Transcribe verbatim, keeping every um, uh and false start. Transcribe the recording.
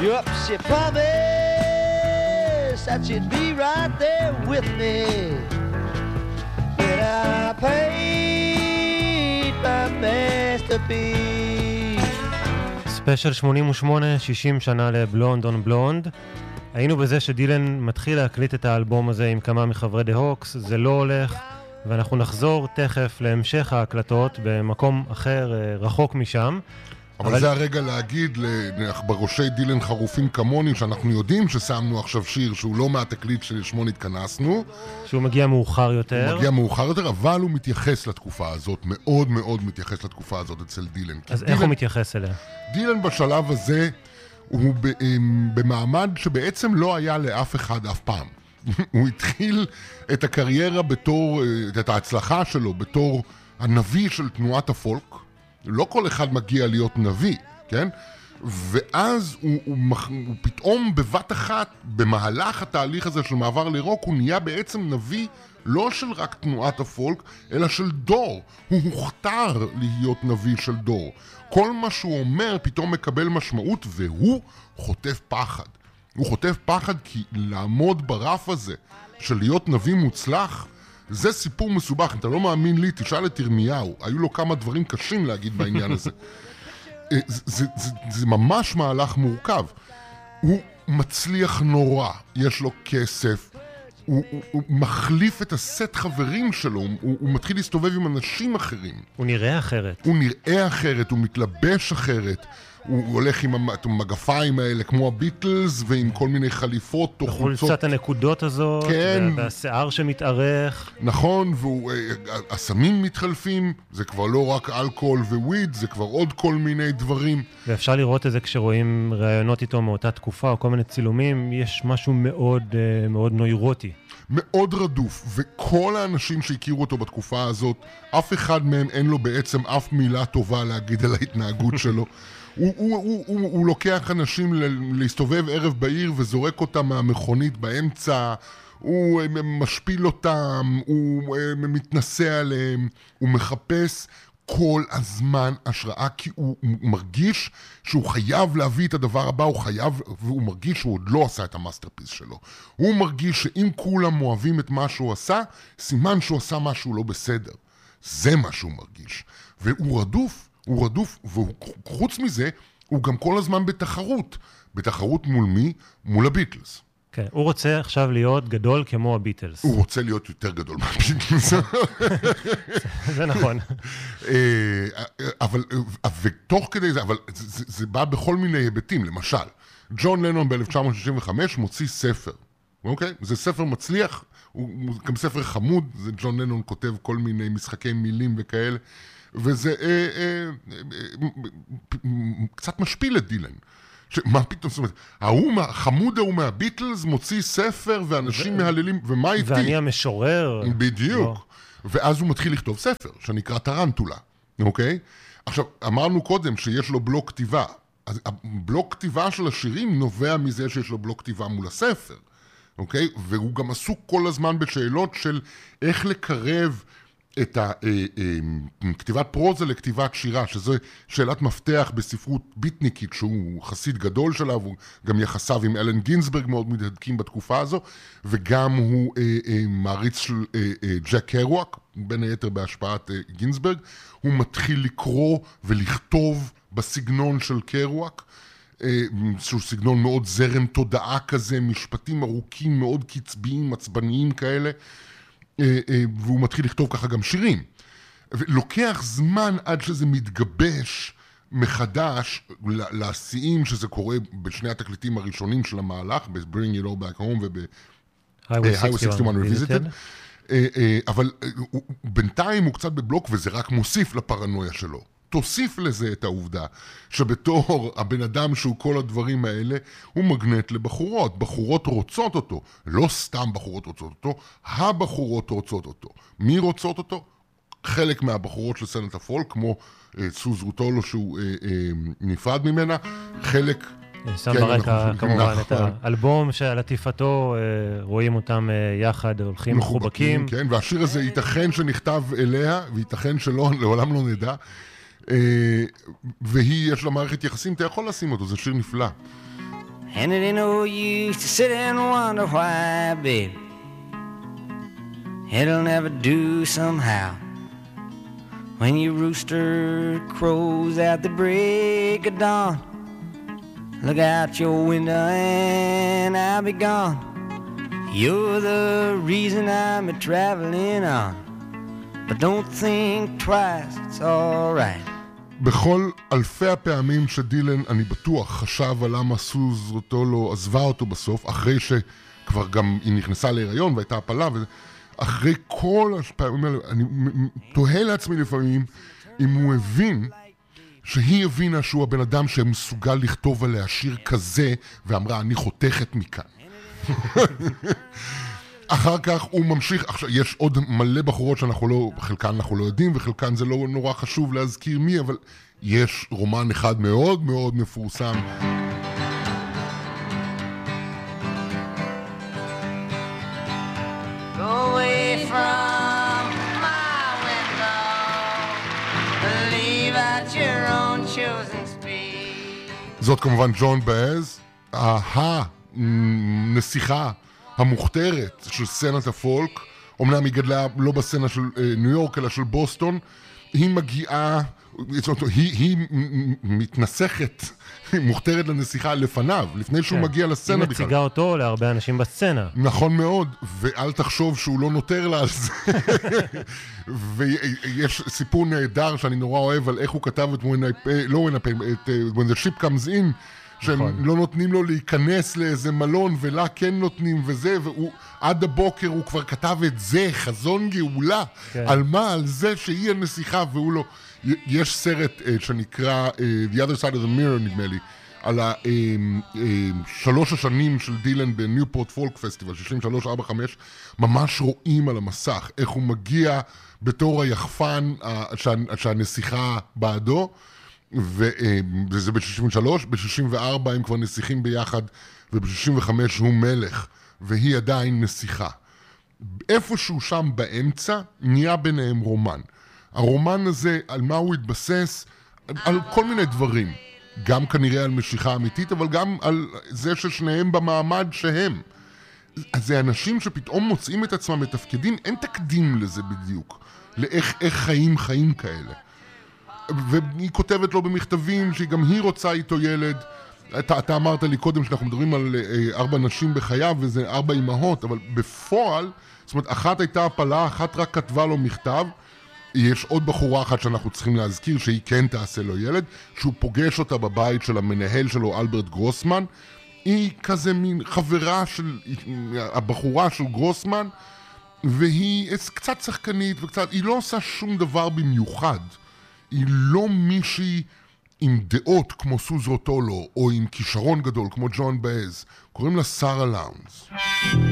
Yup, she promised that she'd be right there with me when I paid my masterpiece. ספיישל שמונים ושמונה, שישים שנה לבלונד און בלונד. היינו בזה שדילן מתחיל להקליט את האלבום הזה עם כמה מחברי דה הוקס, זה לא הולך, ואנחנו נחזור תכף להמשך ההקלטות במקום אחר, רחוק משם. אבל, אבל זה הרגע להגיד בראשי דילן חרופים כמוני, שאנחנו יודעים ששמנו עכשיו שיר שהוא לא מהתקליט שלשמו נתכנסנו. שהוא מגיע מאוחר יותר. הוא מגיע מאוחר יותר, אבל הוא מתייחס לתקופה הזאת, מאוד מאוד מתייחס לתקופה הזאת אצל דילן. אז דילן, איך הוא מתייחס אליה? דילן בשלב הזה הוא במעמד שבעצם לא היה לאף אחד אף פעם. הוא התחיל את הקריירה בתור, את ההצלחה שלו בתור הנביא של תנועת הפולק. לא כל אחד מגיע להיות נביא, כן? ואז הוא, הוא, הוא פתאום בבת אחת, במהלך התהליך הזה של מעבר לרוק, הוא נהיה בעצם נביא לא של רק תנועת הפולק, אלא של דור. הוא הוכתר להיות נביא של דור. כל מה שהוא אומר פתאום מקבל משמעות, והוא חוטף פחד. הוא חוטף פחד כי לעמוד ברף הזה של להיות נביא מוצלח, זה סיפור מסובך. אם אתה לא מאמין לי, תשאל את ירמיהו. היו לו כמה דברים קשים להגיד בעניין הזה. זה, זה, זה, זה ממש מהלך מורכב. הוא מצליח נורא, יש לו כסף, הוא, הוא, הוא מחליף את הסט חברים שלו, הוא, הוא מתחיל להסתובב עם אנשים אחרים. הוא נראה אחרת. הוא נראה אחרת, הוא מתלבש אחרת. הוא הולך עם המגפיים האלה כמו הביטלס ועם כל מיני חליפות או חולצות. חולצת הנקודות הזאת, כן. והשיער שמתארך. נכון, והסמים מתחלפים, זה כבר לא רק אלכוהול וויד, זה כבר עוד כל מיני דברים. ואפשר לראות את זה כשרואים ראיונות איתו מאותה תקופה או כל מיני צילומים, יש משהו מאוד, מאוד נוירוטי. מאוד רדוף, וכל האנשים שהכירו אותו בתקופה הזאת, אף אחד מהם אין לו בעצם אף מילה טובה להגיד על ההתנהגות שלו. הוא, הוא, הוא, הוא, הוא לוקח אנשים להסתובב ערב בעיר וזורק אותם מהמכונית באמצע, הוא משפיל אותם, הוא מתנסה עליהם, הוא מחפש כל הזמן השראה, כי הוא, הוא מרגיש שהוא חייב להביא את הדבר הבא, הוא חייב, והוא מרגיש שהוא עוד לא עשה את המאסטרפיס שלו. הוא מרגיש שאם כולם אוהבים את מה שהוא עשה, סימן שהוא עשה משהו לא בסדר. זה מה שהוא מרגיש. והוא רדוף, הוא רדוף, וחוץ מזה, הוא גם כל הזמן בתחרות. בתחרות מול מי? מול הביטלס. כן, הוא רוצה עכשיו להיות גדול כמו הביטלס. הוא רוצה להיות יותר גדול מהביטלס. זה נכון. אבל, ותוך כדי זה, אבל זה, זה בא בכל מיני היבטים. למשל, ג'ון לנון ב-אלף תשע מאות שישים וחמש מוציא ספר. אוקיי? זה ספר מצליח, הוא גם ספר חמוד, זה ג'ון לנון כותב כל מיני משחקי מילים וכאלה. וזה אה, אה, אה, קצת משפיל את דילן. מה פתאום, זאת אומרת, ההוא, החמוד ההוא מהביטלס מוציא ספר ואנשים מהללים, ומה איתי? ואני המשורר. בדיוק. ואז הוא מתחיל לכתוב ספר, שנקרא טרנטולה, אוקיי? עכשיו, אמרנו קודם שיש לו בלוק כתיבה. אז הבלוק כתיבה של השירים נובע מזה שיש לו בלוק כתיבה מול הספר, אוקיי? והוא גם עסוק כל הזמן בשאלות של איך לקרב את כתיבת פרוזה לכתיבת שירה, שזו שאלת מפתח בספרות ביטניקית, שהוא חסיד גדול שלה, והוא גם יחסיו עם אלן גינסברג מאוד מתהדקים בתקופה הזו, וגם הוא מעריץ של ג'ק קרואק, בין היתר בהשפעת גינסברג. הוא מתחיל לקרוא ולכתוב בסגנון של קרואק, שהוא סגנון מאוד זרם תודעה כזה, משפטים ארוכים מאוד קצביים, עצבניים כאלה, והוא מתחיל לכתוב ככה גם שירים. לוקח זמן עד שזה מתגבש מחדש לשיאים שזה קורה בשני התקליטים הראשונים של המהלך, ב-Bring It All Back Home וב-Highway שישים ואחת Revisited. אבל בינתיים הוא קצת בבלוק, וזה רק מוסיף לפרנויה שלו. תוסיף לזה את העובדה שבתור הבן אדם שהוא כל הדברים האלה, הוא מגנט לבחורות. בחורות רוצות אותו. לא סתם בחורות רוצות אותו, הבחורות רוצות אותו. מי רוצות אותו? חלק מהבחורות של סצנת הפולק, כמו אה, סוז רוטולו שהוא אה, אה, נפרד ממנה, חלק... שם ברקע כמובן את האלבום שעל עטיפתו רואים אותם יחד, הולכים מחובקים. כן, והשיר הזה ייתכן שנכתב אליה, וייתכן שלא, לעולם לא נדע. והיא, יש לה מערכת יחסים, אתה יכול לשים אותו, זה שיר נפלא. And it ain't no use to sit and wonder why, baby. It'll never do somehow. When your rooster crows at the break of dawn, look out your window and I'll be gone. You're the reason I'm a traveling on. But don't think twice, it's all right. בכל אלפי הפעמים שדילן, אני בטוח, חשב על למה סוז רוטולו עזבה אותו בסוף, אחרי שכבר גם היא נכנסה להיריון והייתה הפלה, ואחרי כל הפעמים האלה, אני תוהה לעצמי לפעמים, אם הוא הבין, שהיא הבינה שהוא הבן אדם שמסוגל לכתוב עליה שיר כזה, ואמרה, אני חותכת מכאן. אחר כך הוא ממשיך, עכשיו יש עוד מלא בחורות שאנחנו לא, חלקן אנחנו לא יודעים וחלקן זה לא נורא חשוב להזכיר מי, אבל יש רומן אחד מאוד מאוד מפורסם. Go away from my window, leave out your own chosen speed. זאת כמובן ג'ון באז, הנסיכה המוכתרת של סצנת הפולק, אומנם היא גדלה לא בסצנה של ניו יורק אלא של בוסטון, היא מגיעה, היא, היא מתנסחת, מוכתרת לנסיכה לפניו, לפני שהוא כן. מגיע לסצנה בכלל. היא מציגה אותו להרבה אנשים בסצנה. נכון מאוד, ואל תחשוב שהוא לא נותר לה על זה. ויש סיפור נהדר שאני נורא אוהב על איך הוא כתב את When I Pay, לא When I Pay, את When the Ship Comes In, שהם נכון. לא נותנים לו להיכנס לאיזה מלון, ולה כן נותנים וזה, והוא עד הבוקר הוא כבר כתב את זה, חזון גאולה, כן. על מה? על זה שהיא הנסיכה, והוא לא... יש סרט uh, שנקרא uh, The Other Side of the Mirror, נדמה לי, על השלוש uh, uh, השנים של דילן בניופורט פולק פסטיבל, שישים ושלוש, ארבע, חמש, ממש רואים על המסך איך הוא מגיע בתור היחפן uh, שה, שהנסיכה בעדו, וזה ב-שישים ושלוש, ב-שישים וארבע הם כבר נסיכים ביחד, וב-שישים וחמש הוא מלך, והיא עדיין נסיכה. איפשהו שם באמצע נהיה ביניהם רומן. הרומן הזה, על מה הוא התבסס? על כל מיני דברים. גם כנראה על משיכה אמיתית, אבל גם על זה ששניהם במעמד שהם. אז זה אנשים שפתאום מוצאים את עצמם מתפקדים, אין תקדים לזה בדיוק. לאיך איך חיים חיים כאלה. והיא כותבת לו במכתבים שהיא גם היא רוצה איתו ילד. אתה, אתה אמרת לי קודם שאנחנו מדברים על אה, ארבע נשים בחייו וזה ארבע אמהות, אבל בפועל, זאת אומרת, אחת הייתה הפלה, אחת רק כתבה לו מכתב. יש עוד בחורה אחת שאנחנו צריכים להזכיר שהיא כן תעשה לו ילד, שהוא פוגש אותה בבית של המנהל שלו, אלברט גרוסמן. היא כזה מין חברה של הבחורה של גרוסמן, והיא קצת שחקנית וקצת, היא לא עושה שום דבר במיוחד. היא לא מישהי עם דעות כמו סוז רוטולו, או עם כישרון גדול כמו ג'ון באז. קוראים לה שרה לאונס.